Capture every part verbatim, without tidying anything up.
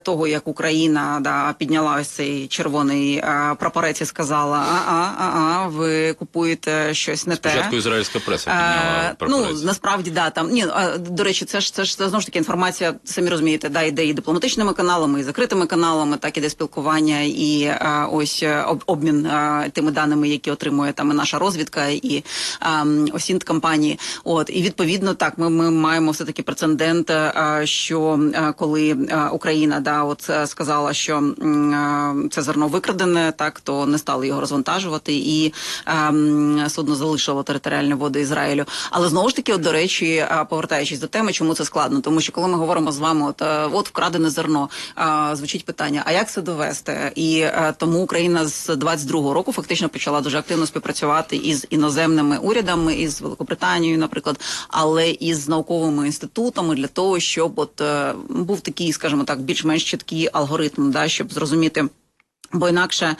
того, як Україна да, підняла ось цей червоний а, прапорець і сказала, а-а, а ви купуєте щось не те. Спочатку ізраїльська преса підняла прапорець. Ну, насправді, да, там, ні, а, до речі, це ж, це ж, це, знову ж таки, інформація, самі розумієте, да, йде і дипломатичними каналами, і закритими каналами, так, іде спілкування, і а, ось об, обмін а, тими даними, які отримує там і наша розвідка, і а, осінт компанії. От, і відповідно, так, ми, ми маємо все-таки прецедент, а, що а, коли а, Україна, да, от сказала, що м, це зерно викрадене, так, то не стали його розвантажувати, і ем, судно залишило територіальні води Ізраїлю. Але знову ж таки, от, до речі, повертаючись до теми, чому це складно? Тому що коли ми говоримо з вами, от, от вкрадене зерно, а, звучить питання, а як це довести? І а, тому Україна з двадцять другого року фактично почала дуже активно співпрацювати із іноземними урядами, із Великобританією, наприклад, але із науковими інститутами для того, щоб от був такий, скажімо так, більш-менш чіткий алгоритм, да, щоб зрозуміти, бо інакше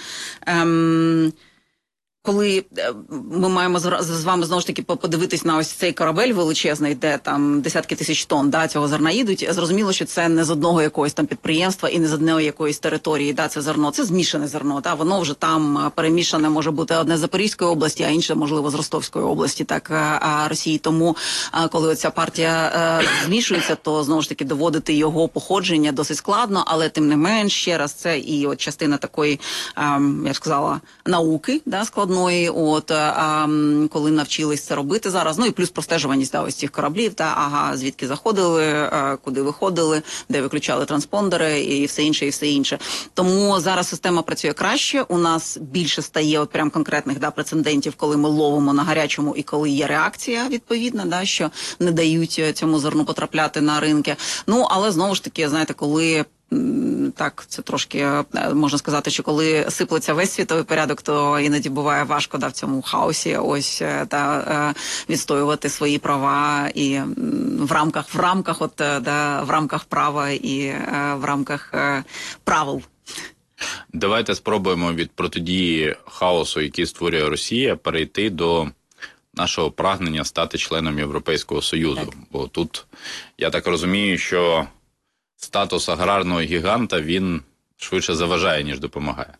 ем, коли ми маємо з вами знову ж таки подивитись на ось цей корабель величезний, де там десятки тисяч тонн да, цього зерна їдуть, зрозуміло, що це не з одного якогось там підприємства і не з одної якоїсь території, да, це зерно, це змішане зерно, да, воно вже там перемішане, може бути одне з Запорізької області, а інше, можливо, з Ростовської області, так, а Росії. Тому, коли оця партія е, змішується, то знову ж таки доводити його походження досить складно, але тим не менш, ще раз, це і от частина такої, е, я б сказала, науки, да, складної. От а, коли навчились це робити зараз, ну і плюс простежуваність да, ось цих кораблів, та ага, звідки заходили, а, куди виходили, де виключали транспондери і все інше, і все інше. Тому зараз система працює краще. У нас більше стає от прям конкретних да прецедентів, коли ми ловимо на гарячому і коли є реакція відповідна, да, що не дають цьому зерну потрапляти на ринки. Ну але знову ж таки, знаєте, коли так, це трошки, можна сказати, що коли сиплеться весь світовий порядок, то іноді буває важко да, в цьому хаосі ось та відстоювати свої права і в рамках, в рамках, от, да, в рамках права і в рамках правил. Давайте спробуємо від протидії хаосу, який створює Росія, перейти до нашого прагнення стати членом Європейського Союзу. Так. Бо тут, я так розумію, що статус аграрного гіганта, він швидше заважає, ніж допомагає.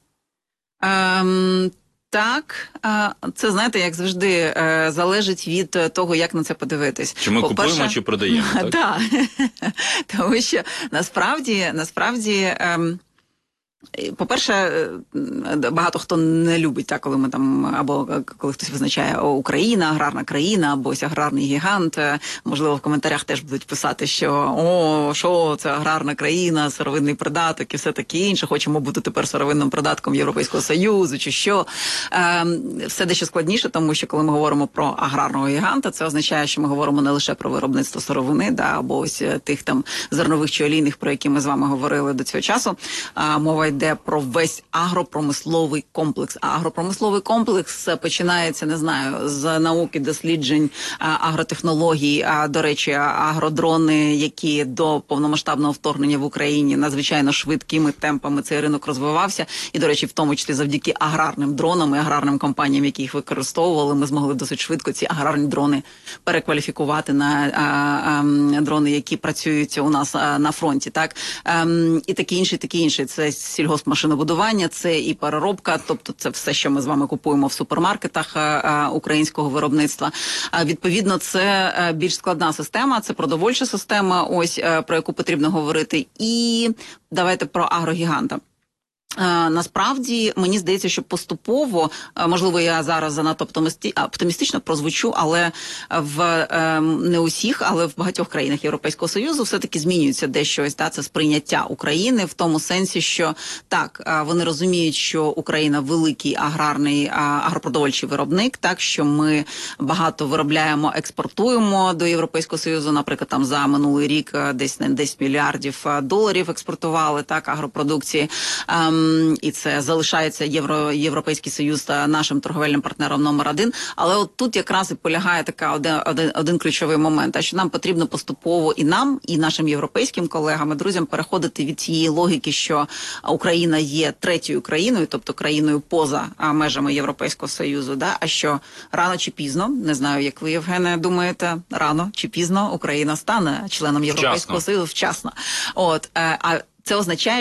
Ем, так, це, знаєте, як завжди, залежить від того, як на це подивитись. Чи ми купуємо, чи продаємо, так? Так, тому що насправді, насправді... Ем, по-перше, багато хто не любить, так, коли ми там, або коли хтось визначає о, Україна, аграрна країна, або ось аграрний гігант. Можливо, в коментарях теж будуть писати, що о, що це аграрна країна, сировинний придаток і все таке інше. Хочемо бути тепер сировинним придатком Європейського Союзу, чи що. Е, все дещо складніше, тому що коли ми говоримо про аграрного гіганта, це означає, що ми говоримо не лише про виробництво сировини, да, або ось тих там зернових чи олійних, про які ми з вами говорили до цього часу. А, мова йде про весь агропромисловий комплекс. А агропромисловий комплекс починається, не знаю, з науки, досліджень, агротехнологій. А, до речі, агродрони, які до повномасштабного вторгнення в Україні надзвичайно швидкими темпами цей ринок розвивався. І, до речі, в тому числі завдяки аграрним дронам і аграрним компаніям, які їх використовували, ми змогли досить швидко ці аграрні дрони перекваліфікувати на а, а, дрони, які працюють у нас а, на фронті. Так? А, і такі інші, такі інші. Це сільгоспмашинобудування, це і переробка, тобто це все, що ми з вами купуємо в супермаркетах а, українського виробництва. А, відповідно, це а, більш складна система, це продовольча система, ось а, про яку потрібно говорити. І давайте про агрогіганта. Uh, насправді, мені здається, що поступово, uh, можливо, я зараз занадто оптимісти... оптимістично прозвучу, але в uh, не усіх, але в багатьох країнах Європейського Союзу все-таки змінюється дещо ось, да, це сприйняття України в тому сенсі, що так, uh, вони розуміють, що Україна великий аграрний, uh, агропродовольчий виробник, так, що ми багато виробляємо, експортуємо до Європейського Союзу, наприклад, там за минулий рік uh, десь десять мільярдів доларів експортували, так, агропродукції. Um, І це залишається Євро, Європейський Союз та нашим торговельним партнером номер один. Але от тут якраз і полягає така один, один, один ключовий момент, а що нам потрібно поступово і нам, і нашим європейським колегам, і друзям переходити від цієї логіки, що Україна є третьою країною, тобто країною поза межами Європейського Союзу, да? А що рано чи пізно, не знаю, як ви, Євгене, думаєте, рано чи пізно Україна стане членом Європейського вчасно. Союзу вчасно. От, а це означає,